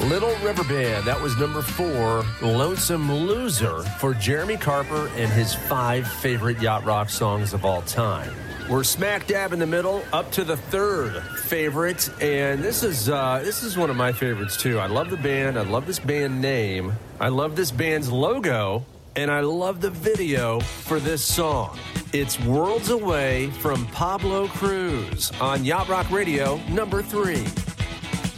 Little River Band. That was number 4, Lonesome Loser, for Jeremy Carper and his 5 favorite yacht rock songs of all time. We're smack dab in the middle, up to the 3rd favorite, and this is one of my favorites too. I love the band. I love this band name. I love this band's logo, and I love the video for this song. It's Worlds Away from Pablo Cruz on Yacht Rock Radio, number 3.